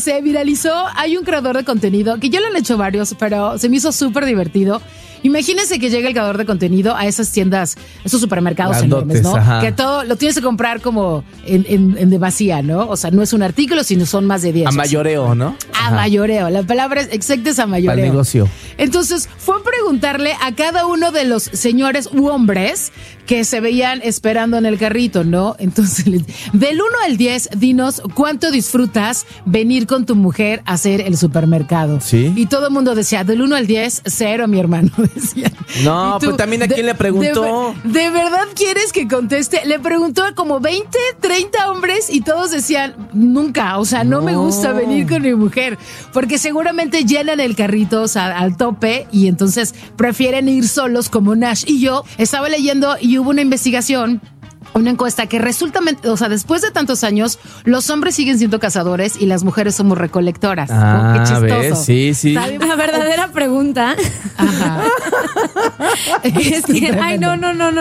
se viralizó. Hay un creador de contenido que ya lo han hecho varios, pero se me hizo súper divertido. Imagínense que llega el creador de contenido a esas tiendas, esos supermercados enormes, ¿no? Ajá. Que todo lo tienes que comprar como en demasía, ¿no? O sea, no es un artículo, sino son más de 10. A mayoreo, ¿no? A mayoreo. La palabra exacta es a mayoreo. Para el negocio. Entonces, fue a preguntarle a cada uno de los señores u hombres que se veían esperando en el carrito, ¿no? Entonces, del 1 al 10, dinos cuánto disfrutas venir con tu mujer a hacer el supermercado. Sí. Y todo el mundo decía, del 1 al 10, 0, mi hermano, decía. No, Y tú, pues también a quién le preguntó. ¿De verdad quieres que conteste? Le preguntó a como 20, 30 hombres y todos decían, nunca, o sea, no me gusta venir con mi mujer, porque seguramente llenan el carrito, o sea, al tope, y entonces prefieren ir solos como Nash. Y yo estaba leyendo y hubo una investigación, una encuesta que resulta, o sea, después de tantos años, los hombres siguen siendo cazadores y las mujeres somos recolectoras. Qué chistoso. ¿Ves? Sí. La verdadera pregunta Ajá. es que, ay, no.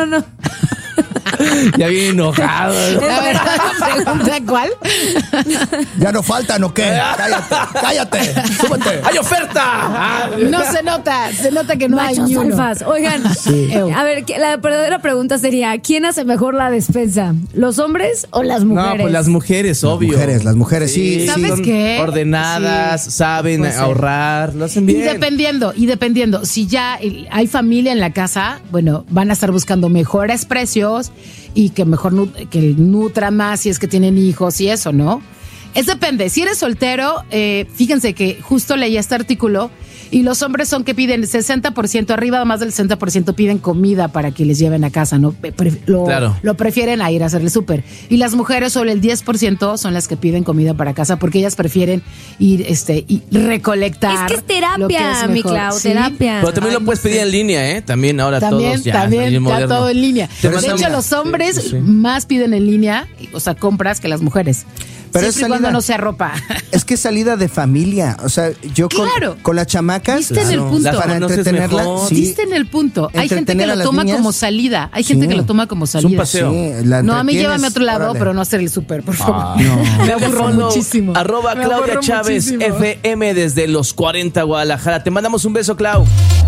Ya bien enojado. La verdadera pregunta, ¿cuál? Ya no faltan, ¿o qué? Cállate, súbete. ¡Hay oferta! No se nota que no hay machos ni uno. alfas. Oigan, a ver, la verdadera pregunta sería, ¿quién hace mejor la despensa? ¿Los hombres o las mujeres? No, pues las mujeres, obvio. Las mujeres, sí. ¿Sabes son qué? ordenadas, Sí. saben Puede ser. ahorrar, lo hacen Y bien. dependiendo, si ya hay familia en la casa, bueno, van a estar buscando mejores precios y que mejor que nutra más si es que tienen hijos y eso, ¿no? Es depende. Si eres soltero, fíjense que justo leí este artículo y los hombres son que piden 60%, arriba más del 60% piden comida para que les lleven a casa, ¿no? Claro. Lo prefieren a ir a hacer el súper. Y las mujeres, solo el 10% son las que piden comida para casa porque ellas prefieren ir y recolectar. Es que es lo que terapia, es mi mejor. Clau, ¿Sí? terapia. Pero también Ay, lo puedes no sé. pedir en línea, ¿eh? También ahora También, todos ya. ya moderno. todo en línea. Te De mandan- hecho, los hombres Sí. más piden en línea, o sea, compras que las mujeres. Pero siempre y cuando no sea ropa. Es que es salida de familia. O sea, yo Claro. con las chamacas. Diste en el punto. Las Para conoces entretenerla. mejor. Sí. Diste en el punto. Hay gente que Entretener a lo las toma niñas. como salida. Hay gente Sí. que lo toma como salida. un paseo. Sí, la No, a mí entretienes, llévame a otro lado, órale. pero no hacer el súper, por favor. No. Me aburro muchísimo. @ Me Claudia aburro Chávez muchísimo. FM desde los 40 Guadalajara. Te mandamos un beso, Clau.